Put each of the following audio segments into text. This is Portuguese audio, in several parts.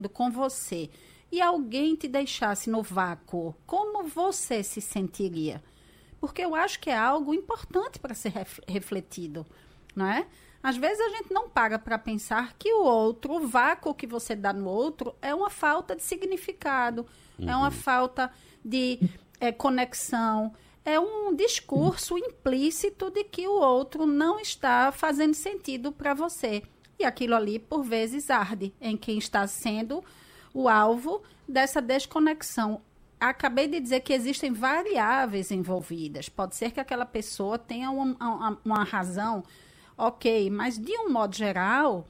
com você e alguém te deixasse no vácuo, como você se sentiria? Porque eu acho que é algo importante para ser refletido, não é? Às vezes a gente não para pensar que o outro, o vácuo que você dá no outro, é uma falta de significado, é uma falta de conexão, é um discurso implícito de que o outro não está fazendo sentido para você. E aquilo ali, por vezes, arde em quem está sendo o alvo dessa desconexão. Acabei de dizer que existem variáveis envolvidas. Pode ser que aquela pessoa tenha uma razão, ok, mas de um modo geral,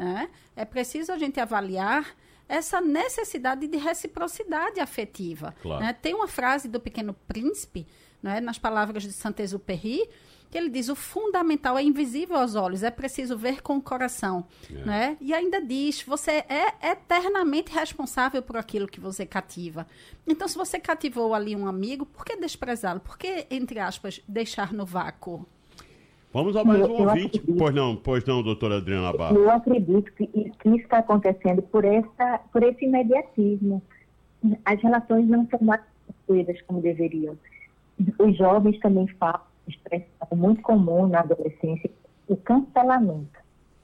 é preciso a gente avaliar essa necessidade de reciprocidade afetiva. Claro. Né? Tem uma frase do Pequeno Príncipe, né, nas palavras de Saint-Exupéry, que ele diz: o fundamental é invisível aos olhos, é preciso ver com o coração. Né? E ainda diz: você é eternamente responsável por aquilo que você cativa. Então, se você cativou ali um amigo, por que desprezá-lo? Por que, entre aspas, deixar no vácuo? Vamos a mais um ouvinte. Pois não, doutora Adriana Barros. Eu acredito que isso está acontecendo por esse imediatismo. As relações não são mais fluidas como deveriam. Os jovens também falam, expressão muito comum na adolescência, o cancelamento.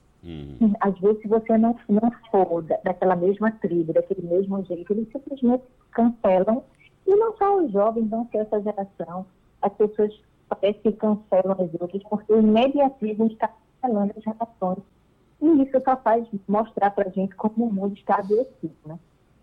Às vezes, se você não for daquela mesma tribo, daquele mesmo jeito, eles simplesmente cancelam. E não só os jovens, não só essa geração. As pessoas parece que cancelam as outras, porque o imediatismo está cancelando as relações. E isso só faz mostrar para a gente como o mundo está adoecido, né?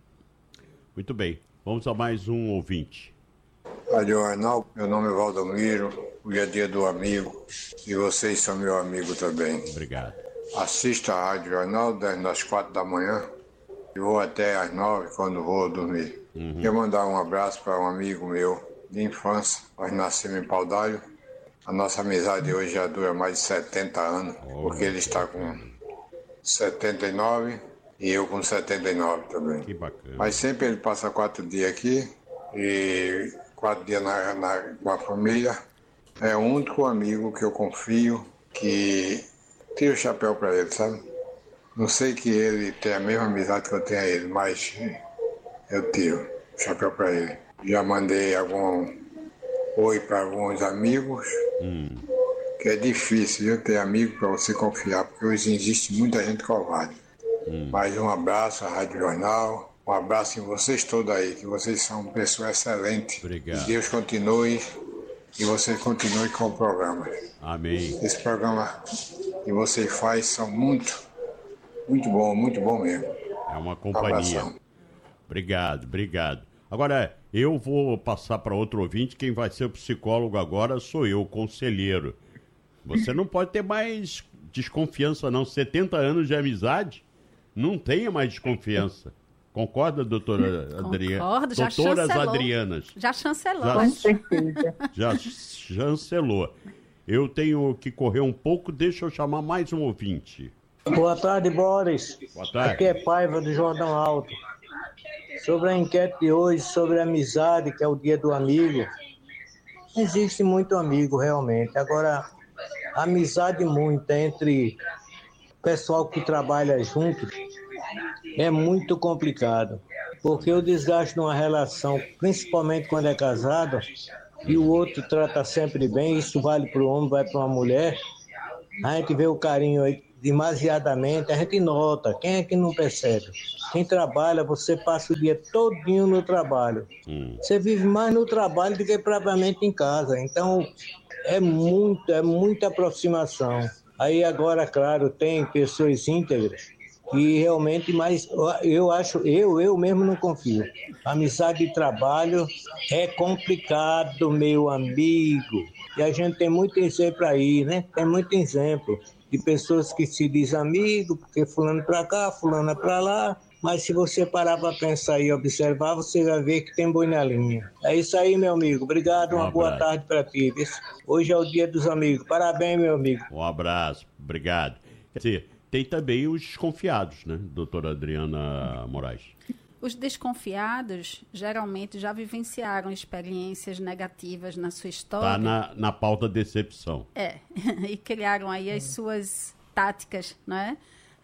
Muito bem. Vamos a mais um ouvinte. Rádio Arnaldo, meu nome é Valdomiro, hoje é dia do amigo, e vocês são meu amigo também. Obrigado. Assista a Rádio Arnaldo das 4 da manhã e vou até às 9 quando vou dormir. Quero mandar um abraço para um amigo meu de infância, nós nascemos em Paudalho. A nossa amizade hoje já dura mais de 70 anos, porque ele está com 79 e eu com 79 também. Que bacana. Mas sempre ele passa 4 dias aqui e 4 dias com a família. É o único amigo que eu confio, que tiro o chapéu para ele, sabe? Não sei que ele tem a mesma amizade que eu tenho a ele, mas eu tiro o chapéu para ele. Já mandei algum oi para alguns amigos, que é difícil, viu, ter amigo para você confiar, porque hoje existe muita gente covarde. Mas um abraço à Rádio Jornal, um abraço em vocês todos aí, que vocês são pessoas excelentes. Obrigado. Que Deus continue e vocês continuem com o programa. Amém. Esse programa que vocês fazem são muito bom mesmo. É uma companhia. Obrigado. Agora, eu vou passar para outro ouvinte. Quem vai ser o psicólogo agora sou eu, o conselheiro. Você não pode ter mais desconfiança, não. 70 anos de amizade, não tenha mais desconfiança. Concorda, doutora Adriana? Concordo, já Doutoras chancelou. Adrianas. Já chancelou. Com certeza. Já chancelou. Eu tenho que correr um pouco, deixa eu chamar mais um ouvinte. Boa tarde, Boris. Boa tarde. Aqui é Paiva do Jordão Alto. Sobre a enquete de hoje, sobre a amizade, que é o dia do amigo, existe muito amigo realmente. Agora, amizade muita entre pessoal que trabalha junto é muito complicado. Porque o desgaste de uma relação, principalmente quando é casado, e o outro trata sempre bem, isso vale para o homem, vai para uma mulher, a gente vê o carinho aí demasiadamente, a gente nota, quem é que não percebe? Quem trabalha, você passa o dia todinho no trabalho. Você vive mais no trabalho do que propriamente em casa. Então, é muita aproximação. Aí agora, claro, tem pessoas íntegras que realmente, mas eu mesmo não confio. Amizade de trabalho é complicado, meu amigo. E a gente tem muito exemplo aí, né? Tem muito exemplo de pessoas que se dizem amigo, porque fulano para cá, fulana para lá. Mas se você parar para pensar e observar, você vai ver que tem boi na linha. É isso aí, meu amigo. Obrigado, uma boa tarde para ti. Hoje é o dia dos amigos. Parabéns, meu amigo. Um abraço, obrigado. Quer dizer, tem também os desconfiados, né, doutora Adriana Moraes? Os desconfiados geralmente já vivenciaram experiências negativas na sua história. Está na pauta decepção. E criaram aí as suas táticas, não é?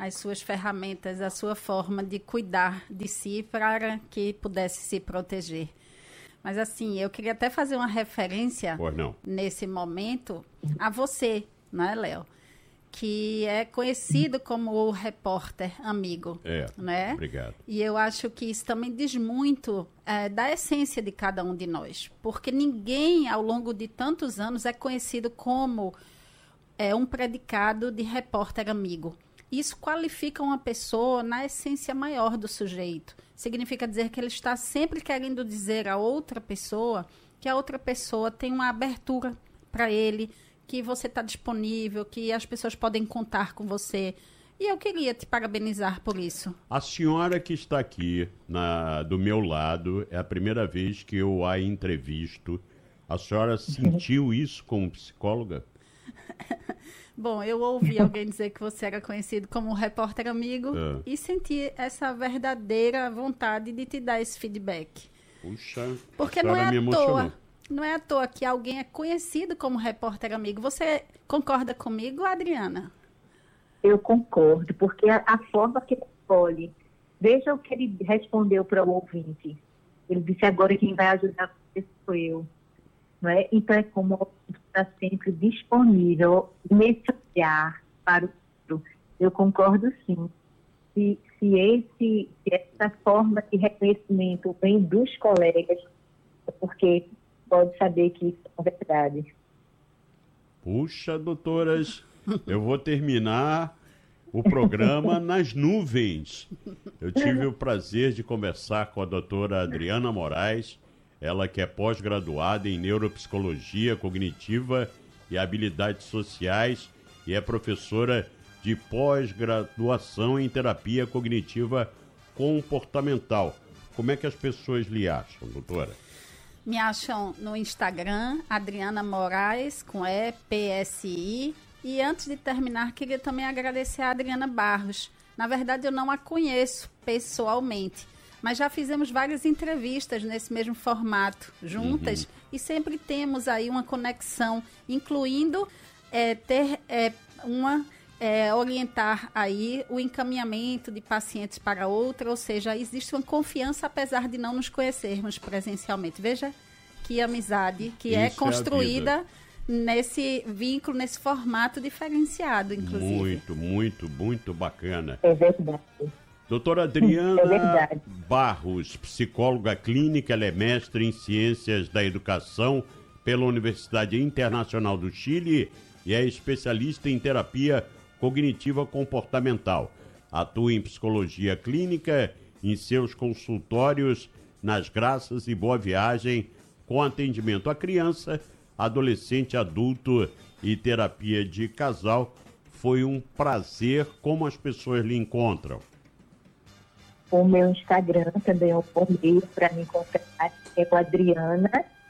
as suas ferramentas, a sua forma de cuidar de si para que pudesse se proteger. Mas assim, eu queria até fazer uma referência nesse momento a você, né, Léo? Que é conhecido como o repórter amigo. Né? Obrigado. E eu acho que isso também diz muito da essência de cada um de nós. Porque ninguém, ao longo de tantos anos, é conhecido como um predicado de repórter amigo. Isso qualifica uma pessoa na essência maior do sujeito. Significa dizer que ele está sempre querendo dizer a outra pessoa que a outra pessoa tem uma abertura para ele, que você está disponível, que as pessoas podem contar com você. E eu queria te parabenizar por isso. A senhora que está aqui do meu lado, é a primeira vez que eu a entrevisto. A senhora sentiu isso como psicóloga? Bom, eu ouvi alguém dizer que você era conhecido como um repórter amigo e senti essa verdadeira vontade de te dar esse feedback. Puxa, porque não é à toa. Não é à toa que alguém é conhecido como repórter amigo. Você concorda comigo, Adriana? Eu concordo, porque a forma que ele escolhe... Veja o que ele respondeu para o ouvinte. Ele disse, agora quem vai ajudar você sou eu. Não é? Então, é como está sempre disponível nesse olhar para o outro. Eu concordo, sim. Se essa forma de reconhecimento vem dos colegas, é porque pode saber que isso é verdade. Puxa, doutoras, eu vou terminar o programa nas nuvens. Eu tive o prazer de conversar com a doutora Adriana Moraes, ela que é pós-graduada em neuropsicologia cognitiva e habilidades sociais e é professora de pós-graduação em terapia cognitiva comportamental. Como é que as pessoas lhe acham, doutora? Me acham no Instagram, Adriana Moraes, com PSI. E antes de terminar, queria também agradecer a Adriana Barros. Na verdade, eu não a conheço pessoalmente, mas já fizemos várias entrevistas nesse mesmo formato, juntas, e sempre temos aí uma conexão, incluindo orientar aí o encaminhamento de pacientes para outra, ou seja, existe uma confiança apesar de não nos conhecermos presencialmente. Veja que amizade que isso é construída nesse vínculo, nesse formato diferenciado, inclusive. Muito bacana. É verdade. Doutora Adriana Barros, psicóloga clínica, ela é mestre em Ciências da Educação pela Universidade Internacional do Chile e é especialista em terapia cognitiva comportamental. Atua em psicologia clínica em seus consultórios nas Graças e Boa Viagem, com atendimento a criança, adolescente, adulto e terapia de casal. Foi um prazer. Como as pessoas lhe encontram? O meu Instagram também é um e-mail para me encontrar, é o Adriana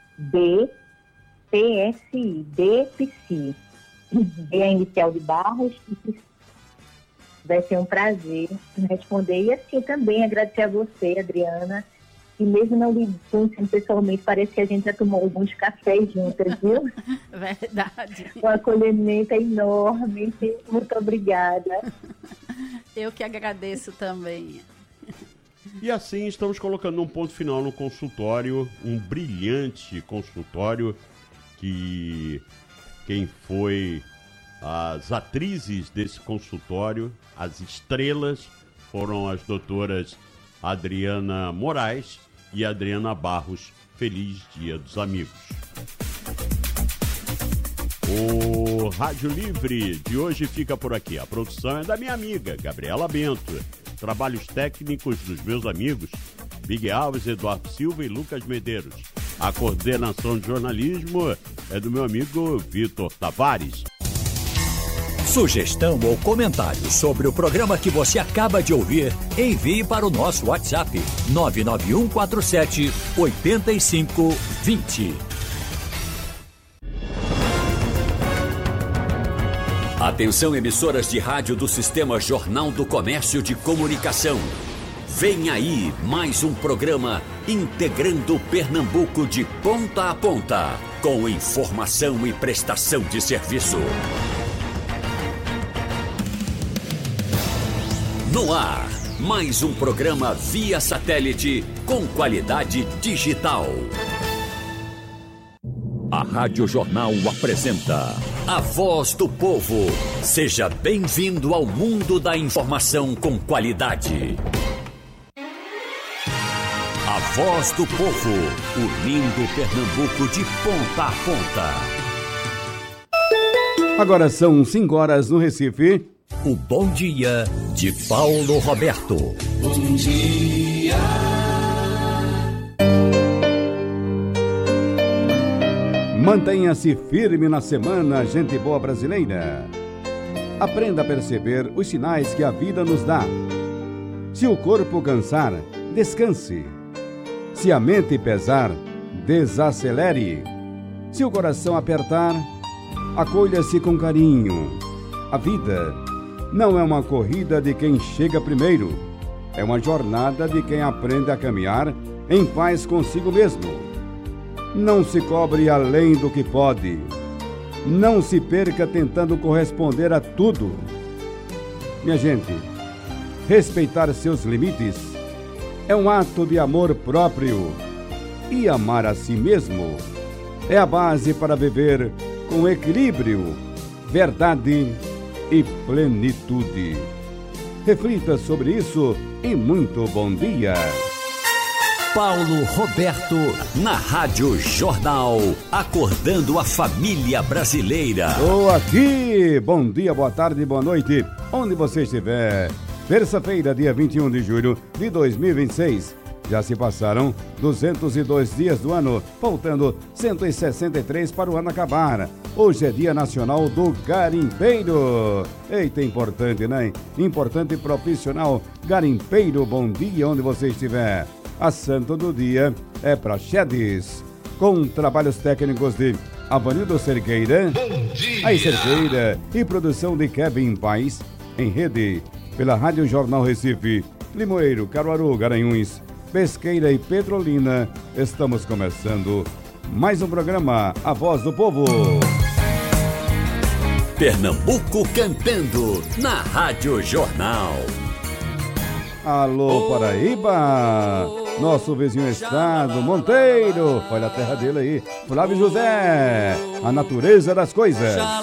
BPSI, BPSI. E a inicial de Barros. Vai ser um prazer responder. E assim também agradecer a você, Adriana. E mesmo não lhe conhecendo pessoalmente, parece que a gente já tomou alguns cafés juntas, viu? Verdade. O acolhimento é enorme. Muito obrigada. Eu que agradeço também. E assim estamos colocando um ponto final no consultório, um brilhante consultório que quem foi as atrizes desse consultório, as estrelas, foram as doutoras Adriana Moraes e Adriana Barros. Feliz Dia dos Amigos. O Rádio Livre de hoje fica por aqui. A produção é da minha amiga Gabriela Bento. Trabalhos técnicos dos meus amigos Big Alves, Eduardo Silva e Lucas Medeiros. A coordenação de jornalismo é do meu amigo Vitor Tavares. Sugestão ou comentário sobre o programa que você acaba de ouvir, envie para o nosso WhatsApp 99147-8520. Atenção, emissoras de rádio do Sistema Jornal do Comércio de Comunicação. Vem aí mais um programa integrando Pernambuco de ponta a ponta, com informação e prestação de serviço. No ar, mais um programa via satélite com qualidade digital. A Rádio Jornal apresenta A Voz do Povo. Seja bem-vindo ao mundo da informação com qualidade. A Voz do Povo, unindo Pernambuco de ponta a ponta. Agora são 5 horas no Recife. O Bom Dia de Paulo Roberto. Bom dia. Mantenha-se firme na semana, gente boa brasileira. Aprenda a perceber os sinais que a vida nos dá. Se o corpo cansar, descanse. Se a mente pesar, desacelere. Se o coração apertar, acolha-se com carinho. A vida não é uma corrida de quem chega primeiro. É uma jornada de quem aprende a caminhar em paz consigo mesmo. Não se cobre além do que pode. Não se perca tentando corresponder a tudo. Minha gente, respeitar seus limites é um ato de amor próprio. E amar a si mesmo é a base para viver com equilíbrio, verdade e plenitude. Reflita sobre isso e muito bom dia. Paulo Roberto, na Rádio Jornal, acordando a família brasileira. Estou aqui, bom dia, boa tarde, boa noite, onde você estiver. Terça-feira, dia 21 de julho de 2026. Já se passaram 202 dias do ano, faltando 163 para o ano acabar. Hoje é Dia Nacional do Garimpeiro. Eita, importante, né? Importante profissional. Garimpeiro, bom dia onde você estiver. A santa do dia é para Chedes, com trabalhos técnicos de Avanildo Cerqueira, a Cerqueira e produção de Kevin Paz, em rede pela Rádio Jornal Recife, Limoeiro, Caruaru, Garanhuns, Pesqueira e Petrolina. Estamos começando mais um programa, A Voz do Povo. Pernambuco cantando na Rádio Jornal. Alô, Paraíba, nosso vizinho estado, Monteiro, olha a terra dele aí, Flávio José, a natureza das coisas.